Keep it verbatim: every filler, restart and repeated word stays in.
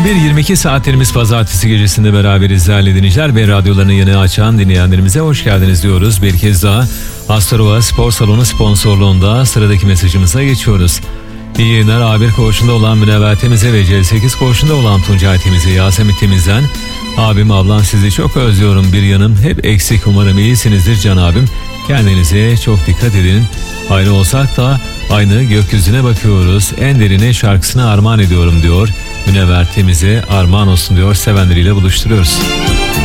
bir yirmi iki saatlerimiz pazartesi gecesinde beraberiz değerli dinleyiciler ve radyolarını yeni açan dinleyenlerimize hoş geldiniz diyoruz. Bir kez daha Astarova Spor Salonu sponsorluğunda sıradaki mesajımıza geçiyoruz. İyi yayınlar. A bir koğuşunda olan Münevver Temiz'e ve C sekiz koğuşunda olan Tuncay Temiz'e, Yasemin Temiz'den abim ablam sizi çok özlüyorum, bir yanım hep eksik, umarım iyisinizdir can abim, kendinize çok dikkat edin, ayrı olsak da aynı gökyüzüne bakıyoruz, en derine şarkısını armağan ediyorum diyor. Münevver Temiz'e armağan olsun diyor, sevenleriyle buluşturuyoruz.